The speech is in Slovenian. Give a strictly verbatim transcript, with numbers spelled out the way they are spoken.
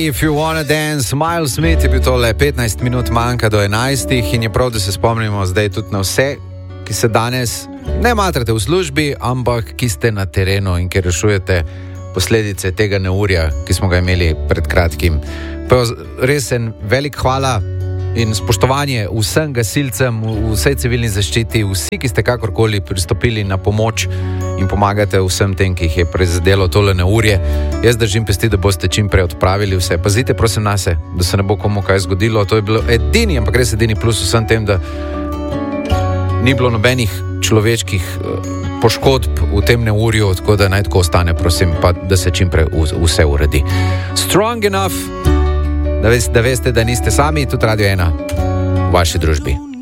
If You Wanna Dance, Miles Smith je bil tole, petnajst minut manjka do enajstih in je prav, da se spomnimo zdaj tudi na vse, ki se danes ne matrate v službi, ampak ki ste na terenu in ki rešujete posledice tega neurja, ki smo ga imeli pred kratkim. Pa res en velik hvala in spoštovanje vsem gasilcem, vsej civilni zaščiti, vsi, ki ste kakorkoli pristopili na pomoč in pomagate vsem tem, ki jih je prizadelo tole neurje. Jaz držim pesti, da boste čim prej odpravili vse. Pazite prosim nase, da se ne bo komu kaj zgodilo. To je bilo edini, ampak res edini plus vsem tem, da ni bilo nobenih človeških poškodb v tem neurju, tako da naj tako ostane, prosim, pa da se čim prej vse uredi. Strong enough, da veste, da, veste, da niste sami, tudi Radio ena v vaši družbi.